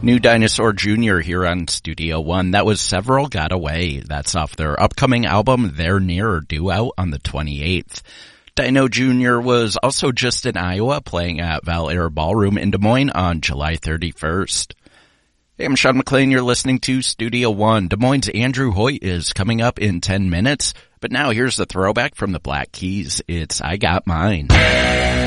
New Dinosaur Jr. here on Studio One. That was Several Got Away. That's off their upcoming album, They're Near, due out on the 28th. Dino Jr. was also just in Iowa playing at Val Air Ballroom in Des Moines on July 31st. Hey, I'm Sean McLean. You're listening to Studio One. Des Moines' Andrew Hoyt is coming up in 10 minutes. But now here's the throwback from the Black Keys. It's I Got Mine.